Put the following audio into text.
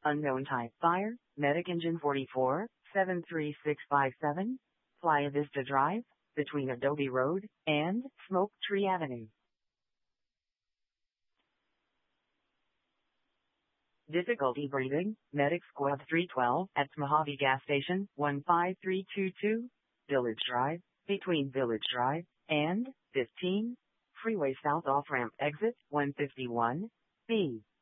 Unknown type fire, Medic Engine 44, 73657, Playa Vista Drive, between Adobe Road and Smoke Tree Avenue. Difficulty breathing, Medic Squad 312 at Mojave Gas Station, 15322, Village Drive, between Village Drive and 15, Freeway South off-ramp exit 151, B.